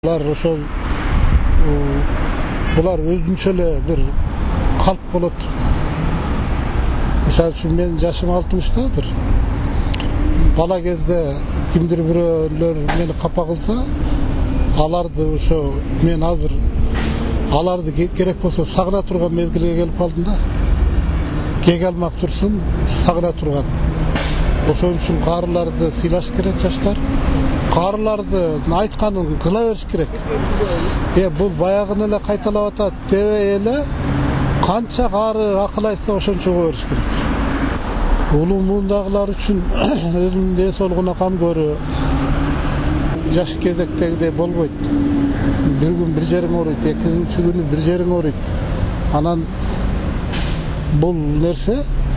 Bular özünçe bir kalp bolat. Misal üçün men yaşım 60'dadır. Bala kezde kimdir biröler meni kapa kılsa, alardı men hazır alardı gerek bolsa sagına turgan mezgilge gelip kaldım da. Keg almak tursun, sagına turgan. Oşon üçün qarılardı sıylaş kerek yaşlar. Qarılardı aytkanын kıla beriş kerek. Bu bayağını ele kaytalap atat debe ele kança qarı akıl aytsa oşonço beriş kerek. Ulum mundagılar üçün özünün dens olguna kam görü. Jaş кезектегидей болбойт. Bir gün bir jeриң ооруйт, экинчи күнү bir jeриң ооруйт. Анан бул нерсе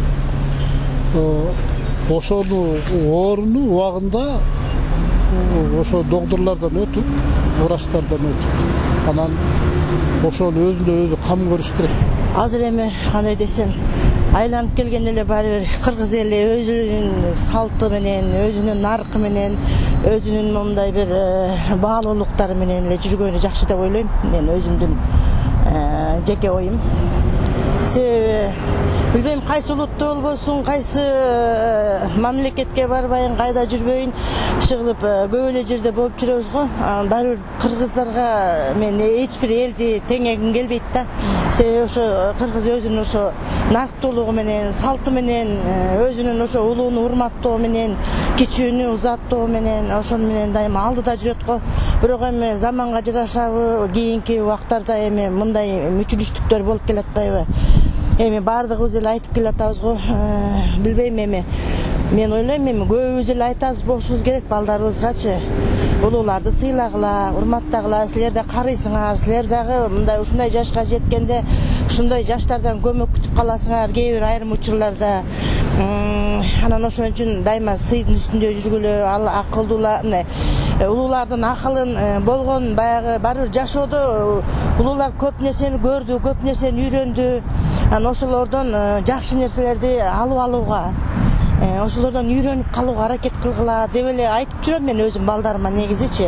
ошону ооруну убагында ошо доктурлардан өтүп, врачтардан өтүп, анан ошону өзүнө өзү кам көрүш керек. Азыр эми кандай десем, айланып келген эле баары бир кыргыз эли өзүнүн салты менен, өзүнүн наркы менен, өзүнүн мындай бир баалуулуктары менен эле жүргөнү жакшы деп ойлойм. Мен өзүмдүн жеке оюм. Себеби билбейм кайсы улутта болбосун, кайсы мамлекетке барбайын, кайда жүрбөйүн, шыгылып көп эле жерде болуп жүрөбүз го. Баары бир кыргыздарга мен эч бир элди теңегим келбейт да. Себеби ошо кыргыз өзүнүн ошо нарктуулугу менен, салты менен, өзүнүн ошо улууну урматтоо менен, кичүүнү узаттоо менен, ошону менен дайыма алдыда жүрөт го. Бирок эми заманга жарашабы, кийинки убактарда эми мындай мүчүлүштүктөр болуп келатпайбы? Эми бардыгыбыз эле айтып келатабыз го. Билбейм эми. Мен ойлойм эми көбүбүз эле айтабыз болушубуз керек балдарыбызгачы. Улууларды сыйлагыла, урматтагыла, силер да карыйсыңар, силер дагы мындай ушундай жашка жеткенде ушундай жаштардан көмөк күтүп каласыңар кээ бир айрым учурларда. Анан ошон үчүн дайыма сыйдын үстүндө жүргүлө, акылдуулар, улуулардын акылын болгон баягы баары бир жашоодо улуулар көп нерсени көрдү, көп нерсени үйрөндү. Анан ошолордон жакшы нерселерди алууга, ошолордон үйрөнүп калууга аракет кылгыла деп эле айтып жүрөм мен өзүм балдарыма негизичи.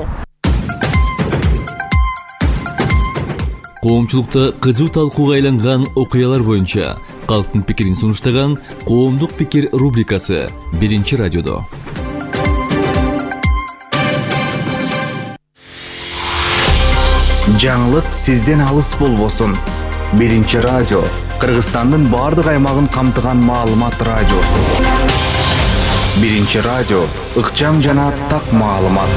Коомчулукта кызуу талкууга айланган окуялар боюнча калктын пикирин сунуштаган Коомдук пикир рубрикасы Биринчи радиодо. Жаңылык сизден алыс болбосун. Биринчи радио Кыргызстандын бардык аймагын камтыган маалымат радиосу. Биринчи радио ыкчам жана так маалымат.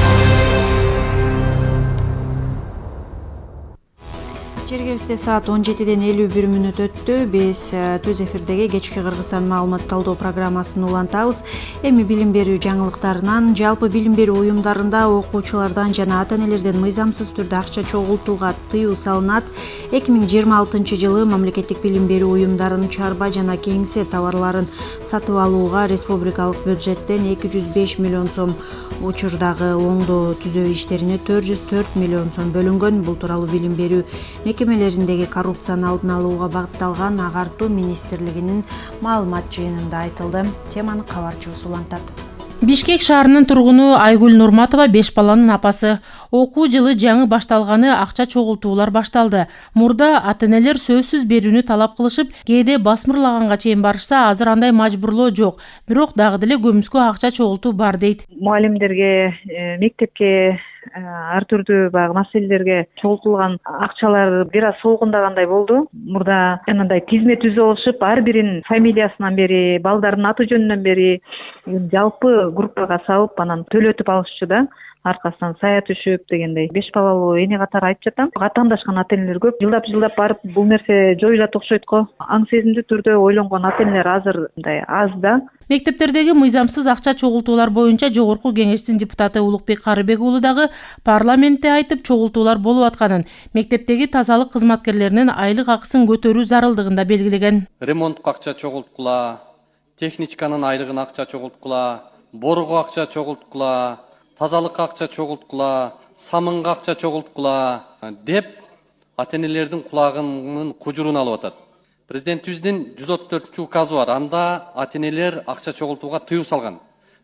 Жергебизде саат 17:51 өттү. Биз түз эфирдеги кечки Кыргызстан маалымат талдоо программасын улантабыз. Эми билим берүү жаңылыктарынан жалпы билим берүү уюмдарында окуучулардан жана ата-энелерден мыйзамсыз түрдө акча чогултууга тыюу салынат. 2026 жылы мамлекеттик билим берүү уюмдарынын чарба жана кеңсе товарларын сатып алууга республикалык бюджеттен 205 миллион сом, учурдагы оңдоо түзөө иштерине 404 миллион сом бөлүнгөн. Бул тууралуу билим берүү мекемелериндеги коррупцияны алдын алууга багытталган агартуу министрлигинин маалымат жыйынында айтылды. Теманы кабарчыбыз улантат. Бишкек шаарынын тургуну Айгүл Нурматова 5 баланын апасы. Окуу жылы жаңы башталганы акча чогултуулар башталды. Мурда ата-энелер сөзсүз берүүнү талап кылышып, кээде басмырлаганга чейин барышса, азыр андай мажбурлоо жок. Бирок дагы деле көмүскө акча чогултуу бар дейт. Мугалимдерге, мектепке, ар түрдүү баягы маселелерге чогултулган акчалар бир аз солгундагандай болду. Мурда анандай тизме түзүп алышып, ар бирин фамилиясынан бери, балдардын аты жөнүнөн бери жалпы группага салып, анан төлөтүп алышчу да. Аркасынан сая түшүп дегендей. 5 балалуу эне катары айтып жатам. Атаандашкан ата-энелер көп. Жылдап барып бул нерсе жоюлат окшойт го. Аң сезимдүү түрдө ойлонгон ата-энелер азыр мындай аз да. Мектептердеги мыйзамсыз акча чогултуулар боюнча Жогорку Кеңештин депутаты Улукбек Карыбек уулу дагы парламентте айтып, чогултуулар болуп атканын, мектептеги тазалык кызматкерлеринин айлык акысын көтөрүү зарылдыгында белгилеген. Ремонтко акча чогулткула, техниканын айлыгын акча чогулткула, боруга акча чогулткула, тазалыкка акча чогулткула, самынга акча чогулткула деп ата-энелердин кулагынын кужурун алып атат. Президентибиздин 134 указы бар. Анда ата-энелер акча чогултууга тыюу салган.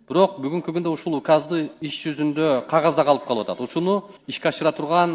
бирок бүгүнкү күндө ушул указды иш жүзүндө кагазда калып атат. Ушуну ишке ашыра турган